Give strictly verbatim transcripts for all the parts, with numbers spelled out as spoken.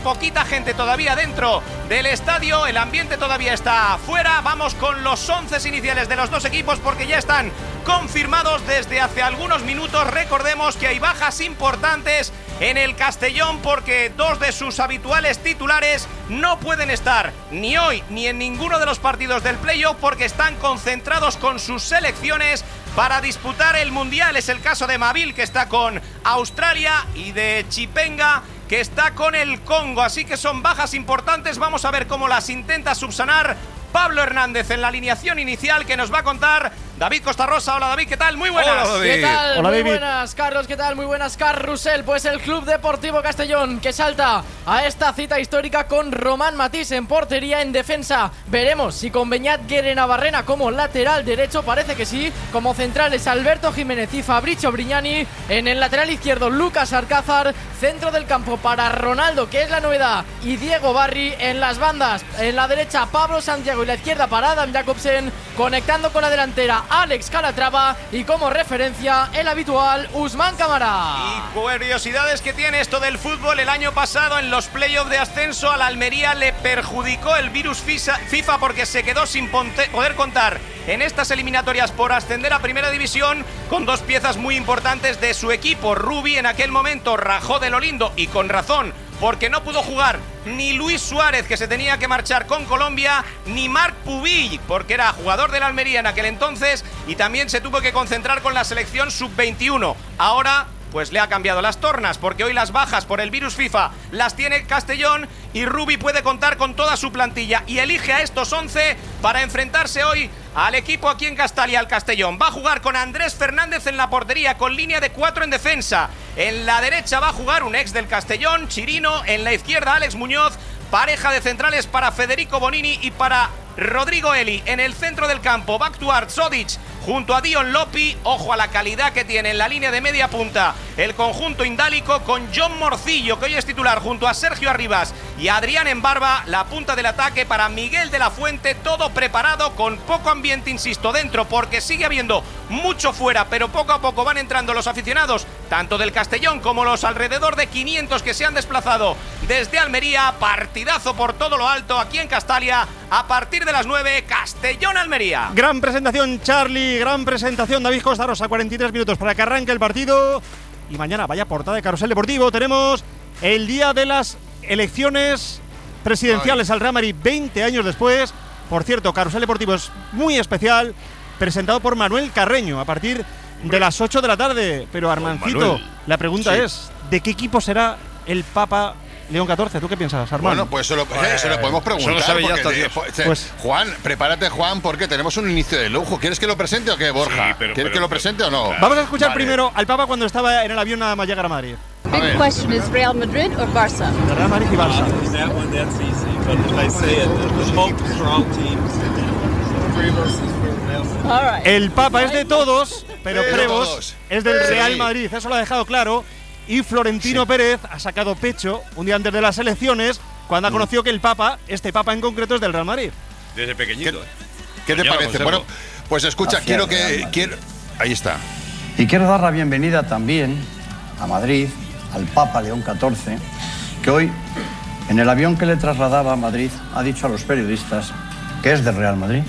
poquita gente todavía dentro del estadio, el ambiente todavía está fuera. Vamos con los once iniciales de los dos equipos porque ya están confirmados desde hace algunos minutos. Recordemos que hay bajas importantes en el Castellón porque dos de sus habituales titulares no pueden estar ni hoy ni en ninguno de los partidos del playoff porque están concentrados con sus selecciones para disputar el Mundial. Es el caso de Mavil, que está con Australia, y de Chipenga, que está con el Congo. Así que son bajas importantes. Vamos a ver cómo las intenta subsanar Pablo Hernández en la alineación inicial, que nos va a contar David Costarrosa. Hola David, ¿qué tal? Muy buenas. Hola, ¿qué tal? Hola, Muy David. buenas, Carlos, ¿qué tal? Muy buenas, Carrusel. Pues el Club Deportivo Castellón, que salta a esta cita histórica con Román Matís en portería. En defensa veremos si con Beñat Guerenabarrena como lateral derecho, parece que sí. Como centrales Alberto Jiménez y Fabricio Brignani. En el lateral izquierdo Lucas Alcázar. Centro del campo para Ronaldo, que es la novedad, y Diego Barry. En las bandas, en la derecha Pablo Santiago y la izquierda para Adam Jacobsen. Conectando con la delantera Alex Calatrava, y como referencia el habitual Usman Camara. Y curiosidades que tiene esto del fútbol: el año pasado en los playoffs de ascenso a la Almería le perjudicó el virus FIFA porque se quedó sin poder contar en estas eliminatorias por ascender a Primera División con dos piezas muy importantes de su equipo. Rubi en aquel momento rajó de lo lindo, y con razón, porque no pudo jugar ni Luis Suárez, que se tenía que marchar con Colombia, ni Marc Pubill, porque era jugador de la Almería en aquel entonces, y también se tuvo que concentrar con la selección sub veintiuno. Ahora pues le ha cambiado las tornas, porque hoy las bajas por el virus FIFA las tiene Castellón, y Rubi puede contar con toda su plantilla y elige a estos once para enfrentarse hoy al equipo aquí en Castalia, al Castellón. Va a jugar con Andrés Fernández en la portería, con línea de cuatro en defensa. En la derecha va a jugar un ex del Castellón, Chirino. En la izquierda Alex Muñoz. Pareja de centrales para Federico Bonini y para Rodrigo Eli. En el centro del campo va a actuar Zodic junto a Dion Lopi. Ojo a la calidad que tiene en la línea de media punta el conjunto indálico, con John Morcillo, que hoy es titular, junto a Sergio Arribas y a Adrián Embarba. La punta del ataque para Miguel de la Fuente. Todo preparado, con poco ambiente, insisto, dentro, porque sigue habiendo mucho fuera, pero poco a poco van entrando los aficionados, tanto del Castellón como los alrededor de quinientos que se han desplazado desde Almería. Partidazo por todo lo alto aquí en Castalia a partir de las nueve. Castellón-Almería. Gran presentación, Charlie. Gran presentación, David Costarrosa. cuarenta y tres minutos para que arranque el partido. Y mañana, vaya portada de Carrusel Deportivo, tenemos el día de las elecciones presidenciales al Real Madrid veinte años después. Por cierto, Carrusel Deportivo es muy especial, presentado por Manuel Carreño a partir de las ocho de la tarde. Pero Armancito, la pregunta sí. es, ¿de qué equipo será el Papa León catorce? ¿Tú qué piensas, Armando? Bueno, pues eso lo, pues, eso lo podemos preguntar. Eso lo sabe ya hasta porque, Dios. Pues, Juan, prepárate, Juan, porque tenemos un inicio de lujo. ¿Quieres que lo presente o qué, Borja? Sí, pero, ¿Quieres pero, que lo pero, presente o no? Claro. Vamos a escuchar Vale. primero al Papa cuando estaba en el avión nada más llegar a Madrid. A Big ver. question is Real Madrid or Barça? Real Madrid y Barça. That one, that's easy. But if I say it, the, the hope for all teams. Three versus Real Madrid. All right. El Papa es de todos, pero De Prevost todos. es del Sí. Real Madrid, eso lo ha dejado claro. Y Florentino Sí. Pérez ha sacado pecho un día antes de las elecciones, cuando ha Mm. conocido que el Papa, este Papa en concreto, es del Real Madrid. Desde pequeñito. ¿eh? ¿Qué te Mañana parece? conservo. Bueno, pues escucha, Hacia quiero el Real que. Madrid. Quiero, ahí está. Y quiero dar la bienvenida también a Madrid, al Papa León catorce, que hoy, en el avión que le trasladaba a Madrid, ha dicho a los periodistas que es del Real Madrid.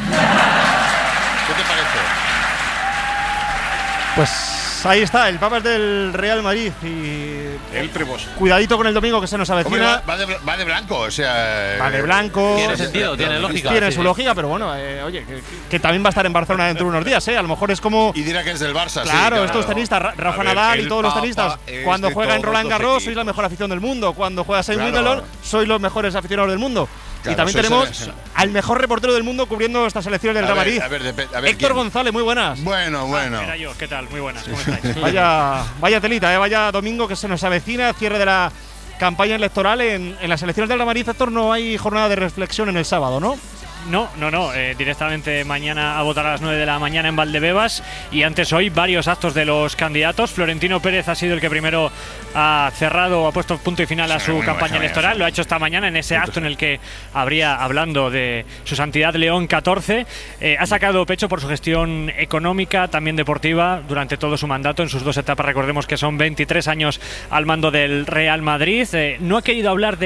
¿Qué te parece? Pues ahí está, el Papa es del Real Madrid y El Prevost. cuidadito con el domingo que se nos Hombre, avecina. va, va de, va de blanco, o sea. Va de blanco. Tiene sentido, tiene lógica. Tiene sí, su sí. lógica, pero bueno, eh, oye, que, que también va a estar en Barcelona dentro de unos días, ¿eh? A lo mejor es como. Y dirá que es del Barça, sí. Claro, estos tenistas, Ra- Rafa A ver, Nadal y el todos los Papa tenistas, es cuando de juegan todos Roland los Garros, sois equipos. la mejor afición del mundo. Cuando juegas en Claro. Wimbledon, sois los mejores aficionados del mundo. Claro, y también sois tenemos el- al mejor reportero del mundo cubriendo estas selecciones del A Real ver, Madrid. a ver, depe- a ver, Héctor ¿quién? González, muy buenas. Bueno, bueno. Era yo, ¿qué tal? Muy buenas, ¿cómo estáis? Vaya, vaya telita, ¿eh? Vaya domingo que se nos avecina, cierre de la campaña electoral en, en las elecciones del Real Madrid. Héctor, no hay jornada de reflexión en el sábado, ¿no? No, no, no. Eh, directamente mañana a votar a las nueve de la mañana en Valdebebas. Y antes hoy varios actos de los candidatos. Florentino Pérez ha sido el que primero ha cerrado, ha puesto punto y final a Sí, su bueno, campaña bueno, electoral. bueno. Lo ha hecho esta mañana en ese acto en el que habría hablando de su santidad León catorce. Eh, ha sacado pecho por su gestión económica, también deportiva, durante todo su mandato, en sus dos etapas. Recordemos que son veintitrés años al mando del Real Madrid. Eh, no ha querido hablar de